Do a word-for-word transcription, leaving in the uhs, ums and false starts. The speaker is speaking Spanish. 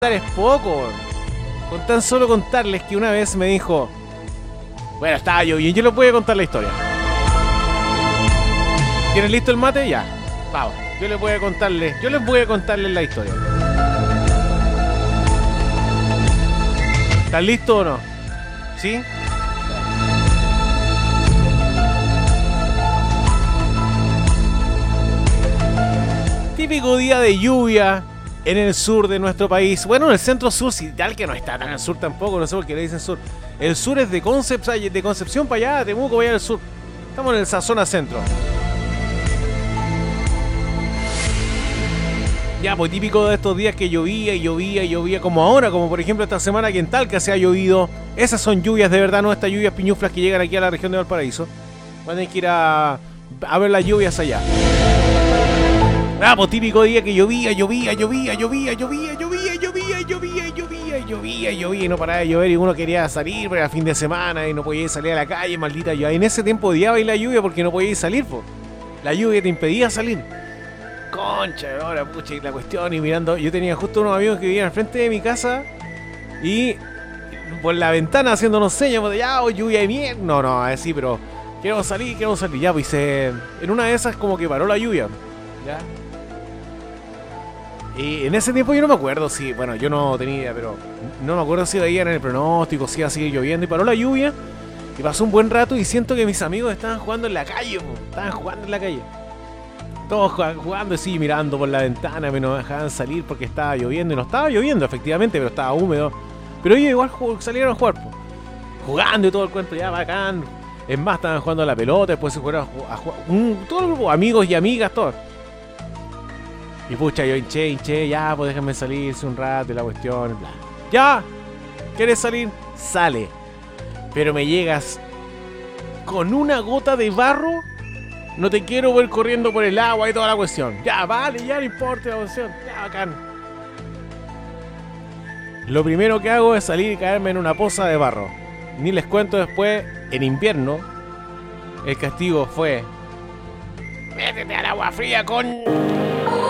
Es poco. Con tan solo contarles que una vez me dijo, bueno, estaba yo bien, yo les voy a contar la historia. ¿Tienes listo el mate? Ya. Vamos, yo les voy a contarles, yo les voy a contarles la historia. ¿Están listos o no? ¿Sí? Típico día de lluvia en el sur de nuestro país. Bueno, en el centro sur, si tal que no está tan al sur tampoco, no sé por qué le dicen sur. El sur es de, Concep de Concepción para allá, de Temuco para allá al sur. Estamos en esa zona centro. Ya, pues típico de estos días que llovía y llovía y llovía, como ahora, como por ejemplo esta semana que en Talca se ha llovido. Esas son lluvias de verdad, no estas lluvias piñuflas que llegan aquí a la región de Valparaíso. Van a tener que ir a, a ver las lluvias allá. Ah, pues típico día que llovía, llovía, llovía, llovía, llovía, llovía, llovía, llovía, llovía, llovía, llovía y no paraba de llover y uno quería salir, pero era fin de semana y no podía salir a la calle, maldita lluvia. En ese tiempo odiaba ir la lluvia porque no podía salir, po. La lluvia te impedía salir. Concha, ahora pucha, y la cuestión y mirando, yo tenía justo unos amigos que vivían al frente de mi casa y por la ventana haciéndonos señas, pues, ya, oh, lluvia de mierda. No, no, así, pero queremos salir, queremos salir, ya, pues se, en una de esas como que paró la lluvia, ya. Y en ese tiempo yo no me acuerdo si, bueno, yo no tenía idea, pero no me acuerdo si veían en el pronóstico, si iba a seguir lloviendo. Y paró la lluvia y pasó un buen rato y siento que mis amigos estaban jugando en la calle, po. Estaban jugando en la calle. Todos jugando así, mirando por la ventana, me no dejaban salir porque estaba lloviendo. Y no estaba lloviendo, efectivamente, pero estaba húmedo. Pero ellos igual salieron a jugar, po. Jugando y todo el cuento, ya bacán. Es más, estaban jugando a la pelota, después se fueron a jugar. Un, todo el grupo, amigos y amigas, todos. Y pucha, yo hinché, hinché, ya, pues déjenme salirse un rato y la cuestión, bla. Ya, ¿quieres salir? Sale. Pero me llegas con una gota de barro, no te quiero ver corriendo por el agua y toda la cuestión. Ya, vale, ya no importa la cuestión, ya, bacán. Lo primero que hago es salir y caerme en una poza de barro. Ni les cuento después, en invierno, el castigo fue: métete al agua fría con...